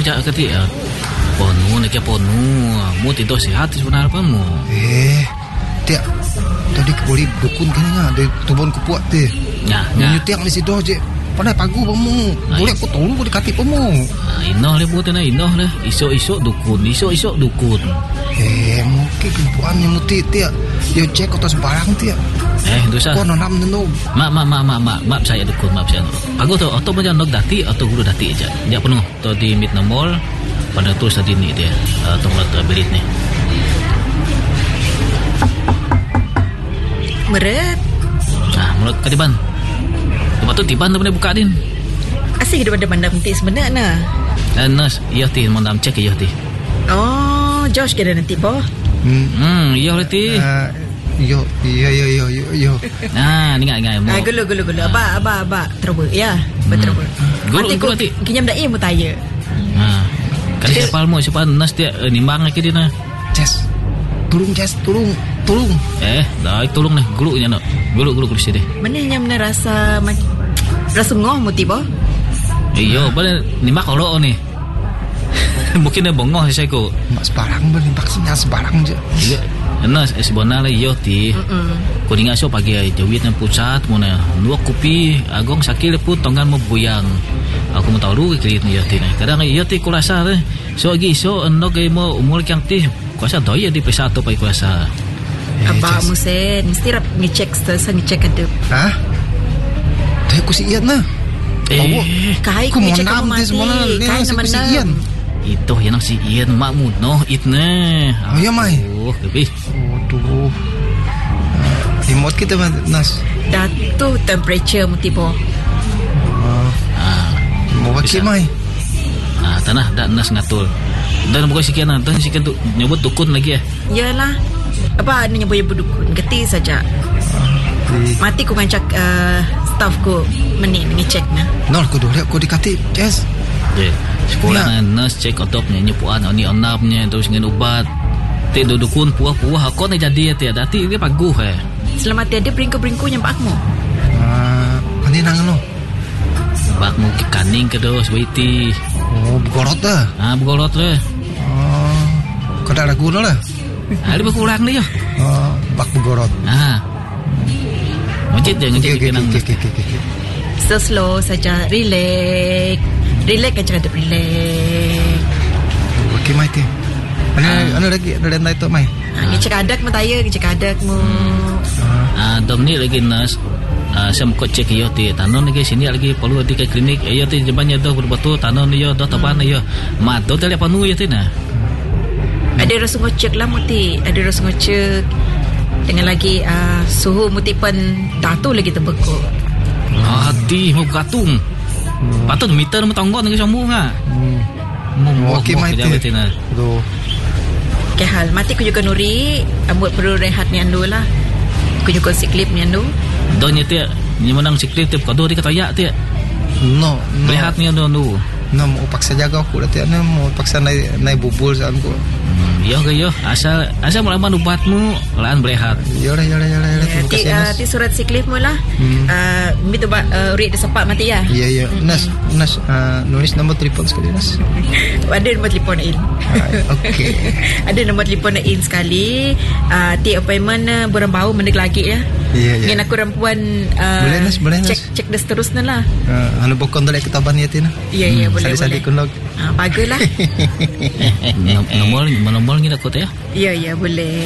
jak kati ponu nak ponu mu tidur sihat sebenar apa mu tiak tadi boleh dukun kan ngah de tubon kupuat te nyutiak di situ je pandai pagu pemu boleh aku tolong boleh kati pemu inoh le bu tena inoh le isok dukun mungkin kumpuan yang muti tiak yo cek kota sembarang tiak dosa kau nanam nenu mak saya dukun mak saya pagu tu atau macam nok dati atau guru dati aja jak penuh tu di mid mall pada tu tadi ni dia atau mulut berit ni meret mulut kadiban tempat tu tiban tu buka din asyik depan nanti sebenarnya nas iya ti mau dam cek iya ti Josh kira nanti boh iya ti yo ingat gulu abah trouble ya betul gulu ti kinyam dah mu tanya kan siapa nas dia nimbang lagi dia na tolong dah tolong nih gulu sini mana yang rasa ngoh mu tiba iyo balik nimbak kalau ni mungkin dia bongong saya ko mak sebarang beli vaksinnya sebarang je iya nas sebenarnya iyo ti ko ninga so pagi jawit na pusat mo na dua kopi agong sakit pun tonggan mo buyang aku mau tahu lu kirit ni iyo ti kadang iyo ti ko rasa so ando kay mo umul kyang ti kuasa doy di pesato pa kuasa abah musen mesti rap ngecek ada Dah aku si Ian na kahit aku mau nam di semua kahit naman si Ian itu yang si Ian makmud no itne ya mai lebih remote kita nas datu temperature mu tiba mau wakil mai tanah dak nas ngatul dan bukan sekian tu nyebut dukun lagi yalah apa ni nyebut dukun geti saja mati ku ngancak staff ku ngecek na nol ku dole aku dikati yes sekolah nurse cek otok nyepuan ni onapnya terus ngin ubat te dukun puah aku ni jadi ya dati dia paguh selamat ada bringku nyempakmu ani nang no bakmu ke kaning ke dos waiti begorot dah kada ragu lah ada berkurang ni ya bak begorot Macet jangan jadi kenang. So slow saja, relax kan cakap relax. Okey mai tu. Ana lagi ada nai tu mai. Cakap adak mu taya, cakap adak mu. Dom ni lagi nas. Saya mau cek yo ti tanon lagi sini lagi perlu di ke klinik. Yo ti jebannya dah betul tanon yo dah taban yo. Mat do tele panu yo ti na. Ada rasa ngocek lah muti, ada rasa ngocek. Dengan lagi suhu mutipan datu lagi terbekuk. Hati mau gatung. Patut meter mu tonggon dengan sambung ah. Okey mai tu. Okey hal mati ku juga nuri, buat perlu rehat ni andu lah. Ku juga siklip ni andu. Donya tu ni menang siklip tu kado di katayak tu. No. Rehat ni andu. Nak mau paksa jaga aku dah tiada mau paksa naik bubul saat aku. Yo asal mulaman ubatmu laan berehat. Yo terima kasih. Ti surat siklif mu lah. Minta urit sepak mati ya. Ya. Nas nulis nombor telefon sekali Nas. Ada nombor telefon in. Okey. Ada nombor telefon in sekali. Ti appointment borang bau mendek lagi ya. Ya. Dengan aku rampuan boleh Nas. Cek dah seterusnya lah. Anu bokon dalek kitaban ya Tina. Ya boleh. Sadi kunlog. Baguslah. Nomor ni nak kau ya? Ya boleh.